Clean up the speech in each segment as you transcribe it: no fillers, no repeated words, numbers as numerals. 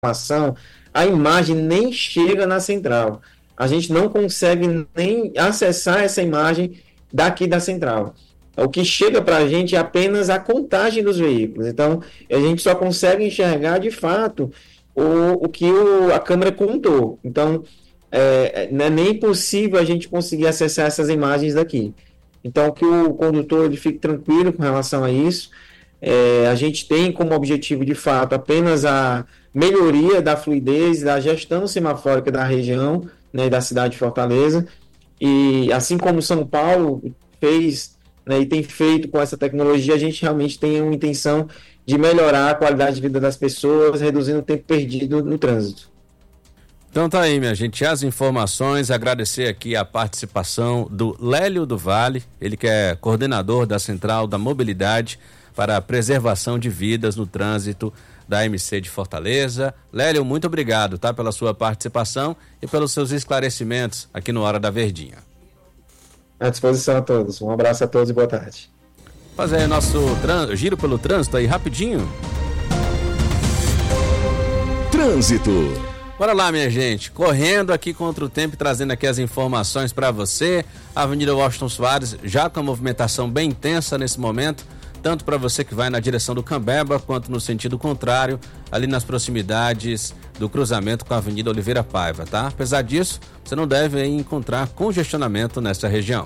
informação, a imagem nem chega na central. A gente não consegue nem acessar essa imagem daqui da central. O que chega para a gente é apenas a contagem dos veículos. Então, a gente só consegue enxergar de fato o que a câmera contou. Então, não é nem possível a gente conseguir acessar essas imagens daqui. Então, que o condutor ele fique tranquilo com relação a isso. A gente tem como objetivo, de fato, apenas a melhoria da fluidez, da gestão semafórica da região, né, da cidade de Fortaleza. E assim como São Paulo fez, né, e tem feito com essa tecnologia, a gente realmente tem uma intenção de melhorar a qualidade de vida das pessoas, reduzindo o tempo perdido no trânsito. Então tá aí, minha gente, as informações, agradecer aqui a participação do Lélio do Vale, ele que é coordenador da Central da Mobilidade para a Preservação de Vidas no Trânsito da MC de Fortaleza. Lélio, muito obrigado, tá, pela sua participação e pelos seus esclarecimentos aqui no Hora da Verdinha. À disposição a todos, um abraço a todos e boa tarde. Fazer aí nosso giro pelo trânsito aí rapidinho. Trânsito. Bora lá, minha gente, correndo aqui contra o tempo e trazendo aqui as informações para você. A Avenida Washington Soares já com a movimentação bem intensa nesse momento, tanto para você que vai na direção do Cambeba, quanto no sentido contrário, ali nas proximidades do cruzamento com a Avenida Oliveira Paiva, tá? Apesar disso, você não deve encontrar congestionamento nessa região.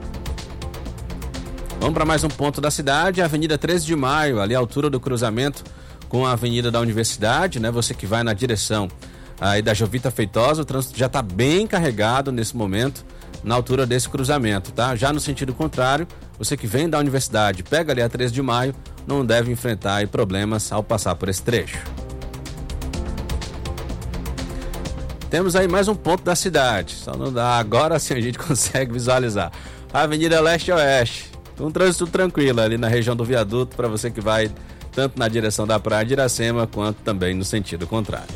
Vamos para mais um ponto da cidade, a Avenida 13 de Maio, ali à altura do cruzamento com a Avenida da Universidade, né? Você que vai na direção aí da Jovita Feitosa, o trânsito já está bem carregado nesse momento, na altura desse cruzamento, tá? Já no sentido contrário, você que vem da universidade, pega ali a 13 de maio, não deve enfrentar aí problemas ao passar por esse trecho. Temos aí mais um ponto da cidade, só não dá, agora sim a gente consegue visualizar. A Avenida Leste-Oeste, um trânsito tranquilo ali na região do viaduto, para você que vai tanto na direção da Praia de Iracema, quanto também no sentido contrário.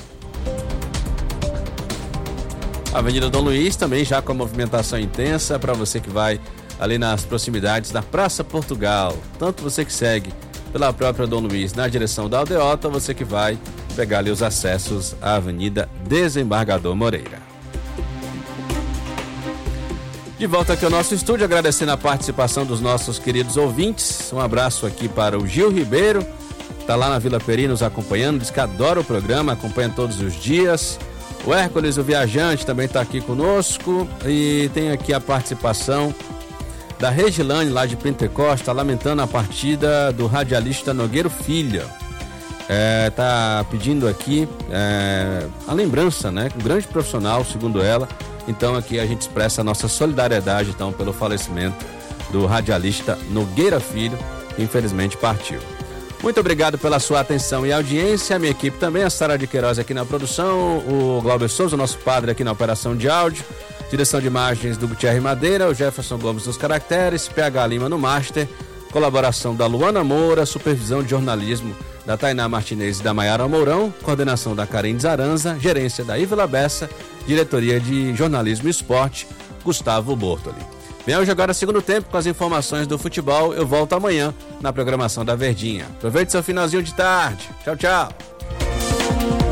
A Avenida Dom Luiz também já com a movimentação intensa para você que vai ali nas proximidades da Praça Portugal. Tanto você que segue pela própria Dom Luiz na direção da Aldeota, você que vai pegar ali os acessos à Avenida Desembargador Moreira. De volta aqui ao nosso estúdio, agradecendo a participação dos nossos queridos ouvintes. Um abraço aqui para o Gil Ribeiro, está lá na Vila Peri nos acompanhando, diz que adora o programa, acompanha todos os dias. O Hércules, o viajante, também está aqui conosco. E tem aqui a participação da Regilane, lá de Pentecosta, lamentando a partida do radialista Nogueiro Filho. Tá pedindo aqui a lembrança, né? Um grande profissional, segundo ela. Então aqui a gente expressa a nossa solidariedade, então, pelo falecimento do radialista Nogueira Filho, que infelizmente partiu. Muito obrigado pela sua atenção e audiência. A minha equipe também, a Sara de Queiroz aqui na produção, o Glauber Souza, nosso padre aqui na operação de áudio, direção de imagens do Gutierre Madeira, o Jefferson Gomes nos caracteres, PH Lima no master, colaboração da Luana Moura, supervisão de jornalismo da Tainá Martinez e da Maiara Mourão, coordenação da Karen Zaranza, gerência da Ívila Bessa, diretoria de jornalismo e esporte, Gustavo Bortoli. Vem hoje agora segundo tempo com as informações do futebol. Eu volto amanhã na programação da Verdinha. Aproveite seu finalzinho de tarde. Tchau, tchau.